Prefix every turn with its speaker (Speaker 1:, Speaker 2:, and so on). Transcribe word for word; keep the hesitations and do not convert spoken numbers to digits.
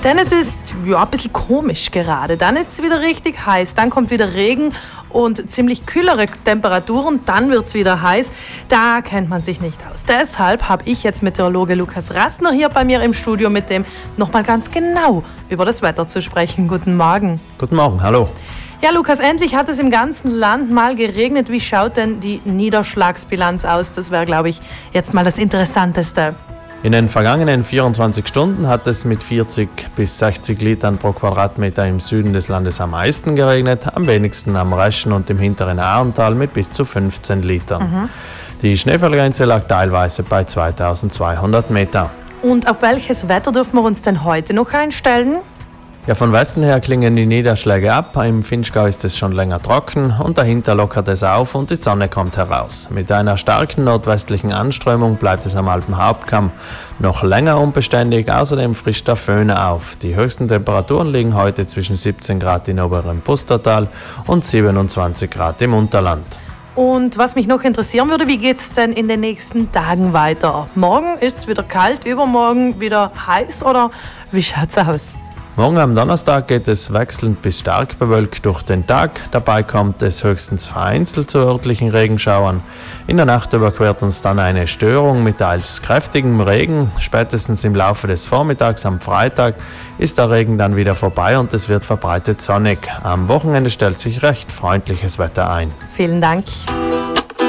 Speaker 1: Denn es ist ja, ein bisschen komisch gerade. Dann ist es wieder richtig heiß, dann kommt wieder Regen und ziemlich kühlere Temperaturen, dann wird es wieder heiß. Da kennt man sich nicht aus. Deshalb habe ich jetzt Meteorologe Lukas Rastner hier bei mir im Studio, mit dem nochmal ganz genau über das Wetter zu sprechen. Guten Morgen.
Speaker 2: Guten Morgen, hallo.
Speaker 1: Ja, Lukas, endlich hat es im ganzen Land mal geregnet. Wie schaut denn die Niederschlagsbilanz aus? Das wäre, glaube ich, jetzt mal das Interessanteste.
Speaker 2: In den vergangenen vierundzwanzig Stunden hat es mit vierzig bis sechzig Litern pro Quadratmeter im Süden des Landes am meisten geregnet, am wenigsten am Reschen und im hinteren Ahrental mit bis zu fünfzehn Litern. Mhm. Die Schneefallgrenze lag teilweise bei zweitausendzweihundert Meter.
Speaker 1: Und auf welches Wetter dürfen wir uns denn heute noch einstellen?
Speaker 2: Ja, von Westen her klingen die Niederschläge ab. Im Vinschgau ist es schon länger trocken und dahinter lockert es auf und die Sonne kommt heraus. Mit einer starken nordwestlichen Anströmung bleibt es am Alpenhauptkamm noch länger unbeständig. Außerdem frischt der Föhn auf. Die höchsten Temperaturen liegen heute zwischen siebzehn Grad im oberen Pustertal und siebenundzwanzig Grad im Unterland.
Speaker 1: Und was mich noch interessieren würde, wie geht es denn in den nächsten Tagen weiter? Morgen ist es wieder kalt, übermorgen wieder heiß oder wie schaut es aus?
Speaker 2: Morgen am Donnerstag geht es wechselnd bis stark bewölkt durch den Tag. Dabei kommt es höchstens vereinzelt zu örtlichen Regenschauern. In der Nacht überquert uns dann eine Störung mit teils kräftigem Regen. Spätestens im Laufe des Vormittags am Freitag ist der Regen dann wieder vorbei und es wird verbreitet sonnig. Am Wochenende stellt sich recht freundliches Wetter ein.
Speaker 1: Vielen Dank.